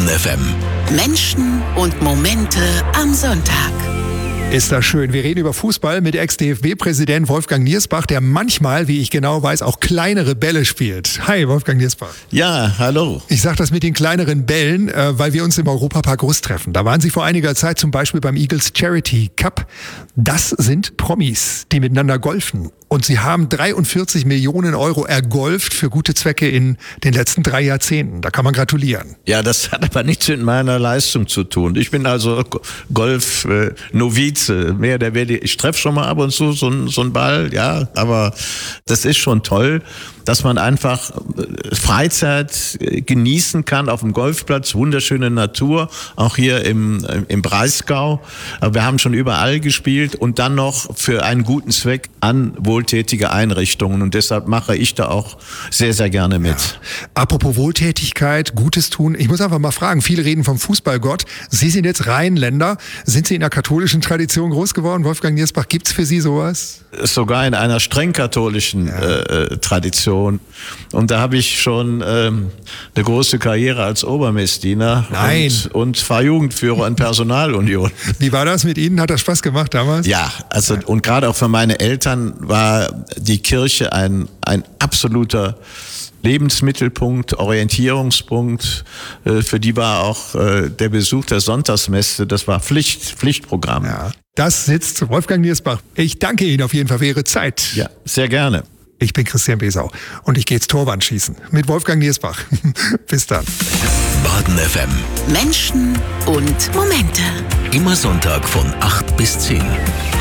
Baden FM. Menschen und Momente am Sonntag. Ist das schön. Wir reden über Fußball mit Ex-DFB-Präsident Wolfgang Niersbach, der manchmal, wie ich genau weiß, auch kleinere Bälle spielt. Hi, Wolfgang Niersbach. Ja, hallo. Ich sage das mit den kleineren Bällen, weil wir uns im Europapark Rust treffen. Da waren Sie vor einiger Zeit zum Beispiel beim Eagles Charity Cup. Das sind Promis, die miteinander golfen. Und sie haben 43 Millionen Euro ergolft für gute Zwecke in den letzten 3 Jahrzehnten. Da kann man gratulieren. Ja, das hat aber nichts mit meiner Leistung zu tun. Ich bin also Golf-Novize, mehr oder weniger. Ich treffe schon mal ab und zu so einen Ball, ja, aber das ist schon toll, dass man einfach Freizeit genießen kann auf dem Golfplatz, wunderschöne Natur, auch hier im Breisgau. Aber wir haben schon überall gespielt und dann noch für einen guten Zweck an wohltätige Einrichtungen und deshalb mache ich da auch sehr, sehr gerne mit. Ja. Apropos Wohltätigkeit, Gutes tun, ich muss einfach mal fragen, viele reden vom Fußballgott, Sie sind jetzt Rheinländer, sind Sie in der katholischen Tradition groß geworden? Wolfgang Niersbach, gibt's für Sie sowas? Sogar in einer streng katholischen Tradition. Und da habe ich schon eine große Karriere als Obermessdiener und Pfarrjugendführer in Personalunion. Wie war das mit Ihnen? Hat das Spaß gemacht damals? Ja, also und gerade auch für meine Eltern war die Kirche ein absoluter Lebensmittelpunkt, Orientierungspunkt. Für die war auch der Besuch der Sonntagsmesse, das war Pflichtprogramm. Ja, das sitzt Wolfgang Niersbach. Ich danke Ihnen auf jeden Fall für Ihre Zeit. Ja, sehr gerne. Ich bin Christian Besau und ich gehe jetzt Torwand schießen mit Wolfgang Niersbach. Bis dann. Baden FM. Menschen und Momente. Immer Sonntag von 8 bis 10.